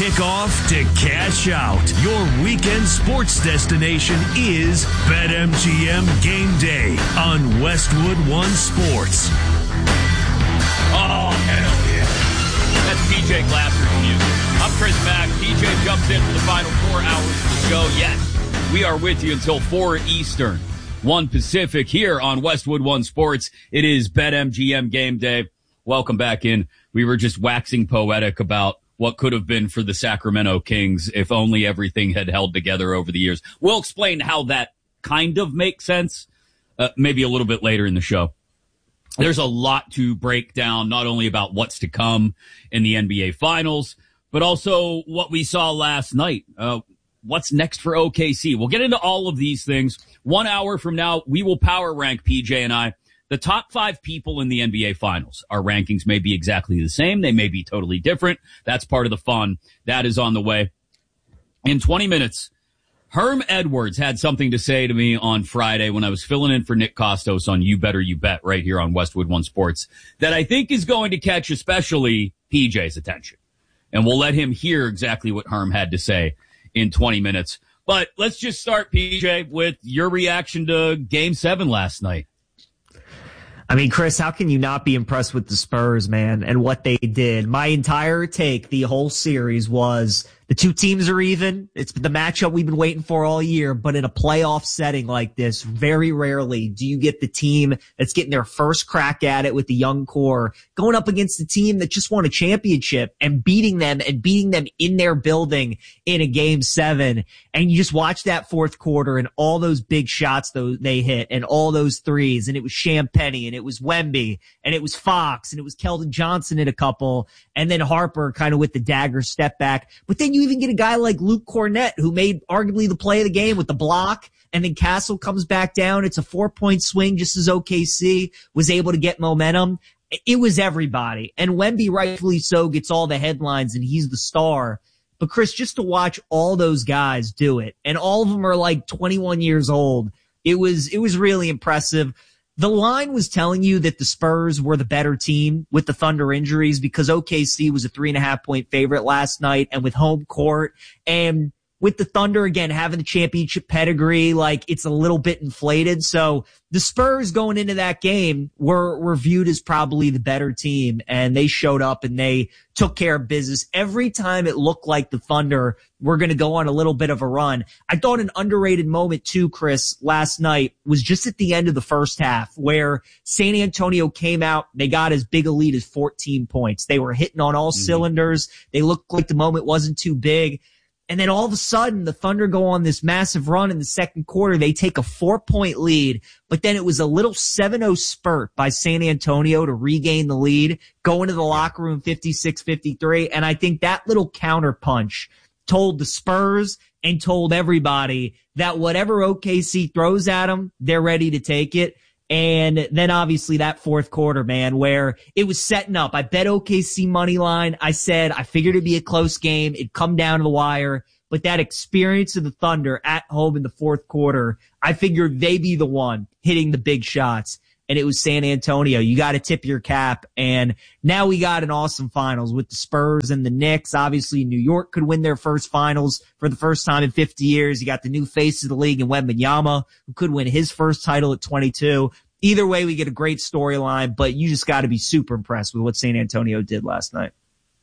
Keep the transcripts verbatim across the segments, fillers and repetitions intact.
kickoff to cash out. Your weekend sports destination is BetMGM Game Day on Westwood One Sports. Oh, hell yeah. That's P J Glasser's music. I'm Chris Mack. P J jumps in for the final four hours of the show. Yes, we are with you until four Eastern, one Pacific here on Westwood One Sports. It is BetMGM Game Day. Welcome back in. We were just waxing poetic about what could have been for the Sacramento Kings if only everything had held together over the years. We'll explain how that kind of makes sense uh, maybe a little bit later in the show. There's a lot to break down, not only about what's to come in the N B A Finals, but also what we saw last night. Uh, what's next for O K C? We'll get into all of these things. One hour from now, we will power rank, P J and I, the top five people in the N B A Finals. Our rankings may be exactly the same. They may be totally different. That's part of the fun. That is on the way. In twenty minutes, Herm Edwards had something to say to me on Friday when I was filling in for Nick Kostos on You Better You Bet right here on Westwood One Sports that I think is going to catch especially P J's attention. And we'll let him hear exactly what Herm had to say in twenty minutes. But let's just start, P J, with your reaction to Game seven last night. I mean, Chris, how can you not be impressed with the Spurs, man, and what they did? My entire take the whole series was the two teams are even. It's the matchup we've been waiting for all year, but in a playoff setting like this, very rarely do you get the team that's getting their first crack at it with the young core going up against the team that just won a championship and beating them and beating them in their building in a game seven. And you just watch that fourth quarter and all those big shots those they hit and all those threes. And it was Champagnie and it was Wemby and it was Fox and it was Keldon Johnson in a couple and then Harper kind of with the dagger step back. But then you even get a guy like Luke Cornett who made arguably the play of the game with the block, and then Castle comes back down. It's a four-point swing just as O K C was able to get momentum. It was everybody. And Wemby, rightfully so, gets all the headlines, and he's the star. But, Chris, just to watch all those guys do it, and all of them are like twenty-one years old, it was it was really impressive. The line was telling you that the Spurs were the better team with the Thunder injuries because O K C was a three and a half point favorite last night and with home court and with the Thunder again having the championship pedigree, like it's a little bit inflated. So the Spurs going into that game were, were viewed as probably the better team, and they showed up and they took care of business. Every time it looked like the Thunder were going to go on a little bit of a run. I thought an underrated moment too, Chris, last night was just at the end of the first half where San Antonio came out. They got as big a lead as fourteen points. They were hitting on all mm-hmm. cylinders. They looked like the moment wasn't too big. And then all of a sudden, the Thunder go on this massive run in the second quarter. They take a four-point lead, but then it was a little seven oh spurt by San Antonio to regain the lead, go into the locker room fifty-six fifty-three. And I think that little counter punch told the Spurs and told everybody that whatever O K C throws at them, they're ready to take it. And then obviously that fourth quarter, man, where it was setting up. I bet O K C money line. I said I figured it'd be a close game. It'd come down to the wire. But that experience of the Thunder at home in the fourth quarter, I figured they'd be the one hitting the big shots. And it was San Antonio. You got to tip your cap. And now we got an awesome finals with the Spurs and the Knicks. Obviously, New York could win their first finals for the first time in fifty years. You got the new face of the league in Wembanyama, who could win his first title at twenty-two. Either way, we get a great storyline, but you just got to be super impressed with what San Antonio did last night.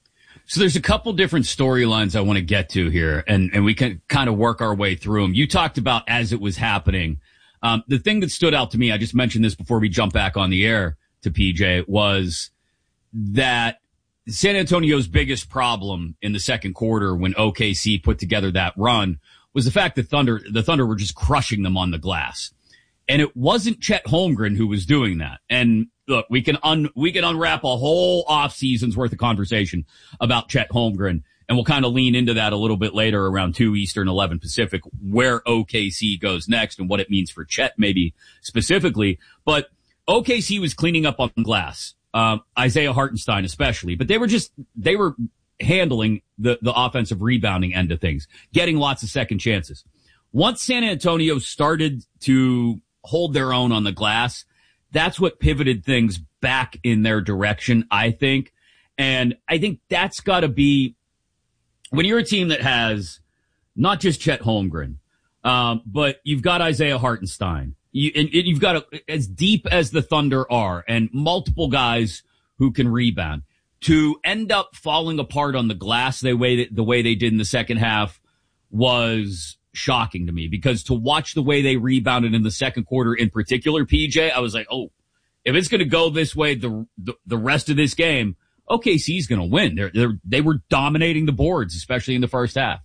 So there's a couple different storylines I want to get to here, and, and we can kind of work our way through them. You talked about as it was happening. Um, the thing that stood out to me, I just mentioned this before we jump back on the air to P J, was that San Antonio's biggest problem in the second quarter when O K C put together that run was the fact that Thunder, the Thunder were just crushing them on the glass. And it wasn't Chet Holmgren who was doing that. And look, we can un, we can unwrap a whole off season's worth of conversation about Chet Holmgren. And we'll kind of lean into that a little bit later around two Eastern, eleven Pacific, where O K C goes next and what it means for Chet maybe specifically. But O K C was cleaning up on glass, um, Isaiah Hartenstein especially. But they were just, they were handling the, the offensive rebounding end of things, getting lots of second chances. Once San Antonio started to hold their own on the glass, that's what pivoted things back in their direction, I think. And I think that's got to be when you're a team that has not just Chet Holmgren, um, but you've got Isaiah Hartenstein, you, and, and you've got a, as deep as the Thunder are, and multiple guys who can rebound, to end up falling apart on the glass the way that, the way they did in the second half was shocking to me, because to watch the way they rebounded in the second quarter in particular, P J, I was like, oh, if it's going to go this way the, the the rest of this game, O K C's going to win. They're, they're, they were dominating the boards, especially in the first half.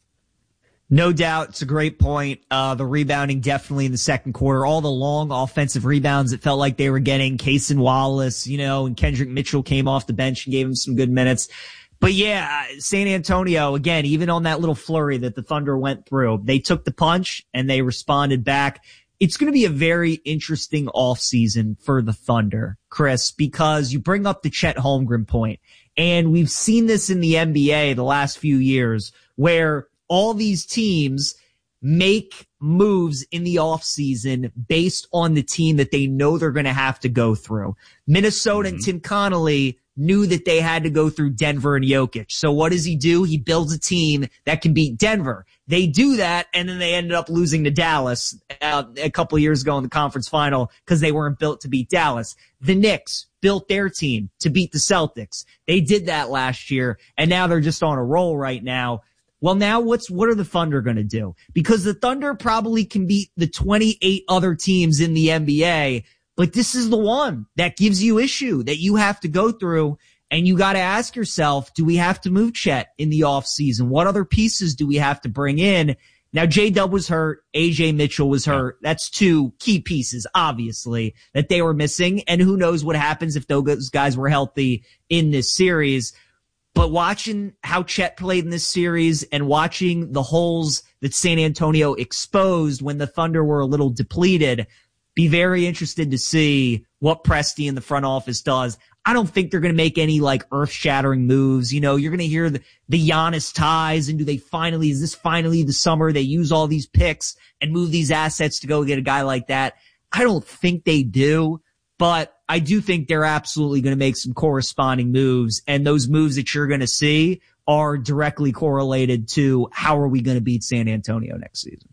No doubt. It's a great point. Uh, the rebounding definitely in the second quarter. All the long offensive rebounds, it felt like they were getting. Cason Wallace, you know, and Kendrick Mitchell came off the bench and gave him some good minutes. But yeah, San Antonio, again, even on that little flurry that the Thunder went through, they took the punch and they responded back. It's going to be a very interesting offseason for the Thunder, Chris, because you bring up the Chet Holmgren point, and we've seen this in the N B A the last few years where all these teams make moves in the offseason based on the team that they know they're going to have to go through. Minnesota mm-hmm. and Tim Connolly knew that they had to go through Denver and Jokic. So what does he do? He builds a team that can beat Denver. They do that, and then they ended up losing to Dallas uh, a couple of years ago in the conference final because they weren't built to beat Dallas. The Knicks built their team to beat the Celtics. They did that last year, and now they're just on a roll right now. Well, now what's what are the Thunder going to do? Because the Thunder probably can beat the twenty-eight other teams in the N B A, but this is the one that gives you issue that you have to go through, and you got to ask yourself, do we have to move Chet in the offseason? What other pieces do we have to bring in? Now, J-Dub was hurt. A J Mitchell was hurt. That's two key pieces, obviously, that they were missing, and who knows what happens if those guys were healthy in this series. But watching how Chet played in this series and watching the holes that San Antonio exposed when the Thunder were a little depleted, be very interested to see what Presti in the front office does. I don't think they're going to make any like earth-shattering moves. You know, you're going to hear the, the Giannis ties, and do they finally, is this finally the summer they use all these picks and move these assets to go get a guy like that? I don't think they do, but I do think they're absolutely going to make some corresponding moves, and those moves that you're going to see are directly correlated to how are we going to beat San Antonio next season.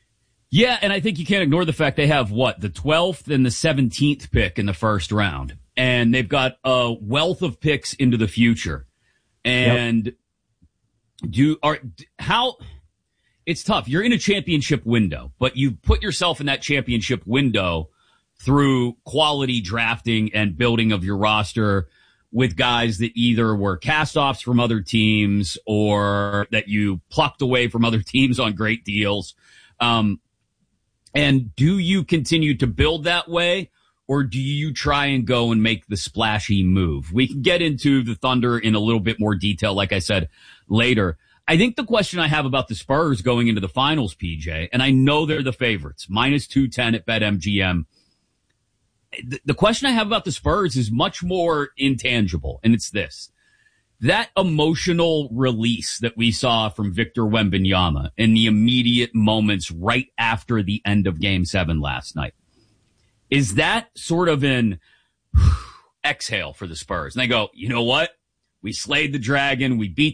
Yeah, and I think you can't ignore the fact they have, what, the twelfth and the seventeenth pick in the first round. And they've got a wealth of picks into the future. And yep. do are how it's tough. You're in a championship window, but you put yourself in that championship window through quality drafting and building of your roster with guys that either were cast-offs from other teams or that you plucked away from other teams on great deals. Um, and do you continue to build that way, or do you try and go and make the splashy move? We can get into the Thunder in a little bit more detail, like I said, later. I think the question I have about the Spurs going into the finals, P J, and I know they're the favorites, minus two ten at BetMGM. The, the question I have about the Spurs is much more intangible, and it's this. That emotional release that we saw from Victor Wembanyama in the immediate moments right after the end of Game seven last night, is that sort of an exhale for the Spurs? And they go, you know what? We slayed the dragon. We beat